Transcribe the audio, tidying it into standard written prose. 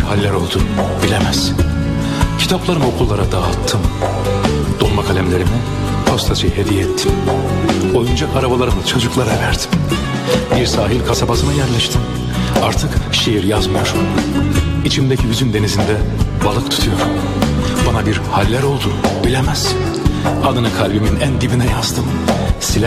haller oldu bilemezsin. Kitaplarımı okullara dağıttım. Dolma kalemlerimi postacıya hediye ettim. Oyuncak arabalarımı çocuklara verdim. Bir sahil kasabasına yerleştim. Artık şiir yazmıyorum. İçimdeki hüzün denizinde balık tutuyorum. Bana bir haller oldu bilemezsin. Adını kalbimin en dibine yazdım.